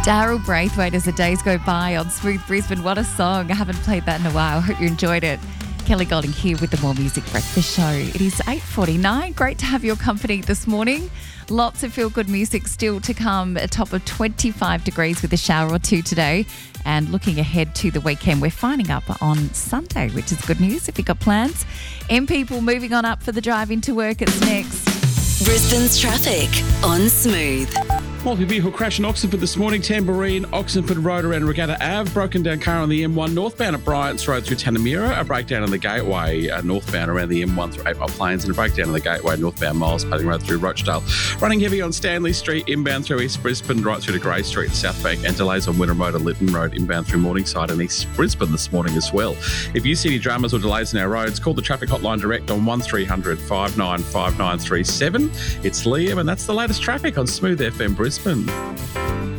Daryl Braithwaite as the days go by on Smooth Brisbane. What a song. I haven't played that in a while. I hope you enjoyed it. Kelly Golding here with the More Music Breakfast Show. It is 8:49. Great to have your company this morning. Lots of feel-good music still to come. A top of 25 degrees with a shower or two today. And looking ahead to the weekend, we're finding up on Sunday, which is good news if you've got plans. People moving on up for the drive into work. It's next. Brisbane's traffic on Smooth. Multi-vehicle crash in Oxenford this morning. Tamborine, Oxenford Road around Regatta Ave. Broken down car on the M1 northbound at Bryant's Road through Tanamira. A breakdown on the Gateway northbound around the M1 through 8 Mile Plains. And a breakdown on the Gateway northbound Miles Padding Road through Rochdale. Running heavy on Stanley Street inbound through East Brisbane right through to Grey Street and South Bank. And delays on Wynnum Road and Lytton Road inbound through Morningside and East Brisbane this morning as well. If you see any dramas or delays in our roads, call the traffic hotline direct on 1300 595937. It's Liam and that's the latest traffic on Smooth FM Brisbane.